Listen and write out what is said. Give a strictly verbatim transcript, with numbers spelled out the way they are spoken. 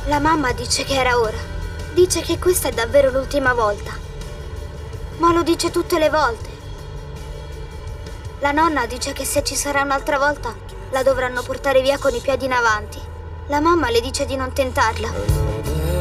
La mamma dice che era ora. Dice che questa è davvero l'ultima volta. Ma lo dice tutte le volte. La nonna dice che se ci sarà un'altra volta la dovranno portare via con i piedi in avanti. La mamma le dice di non tentarla.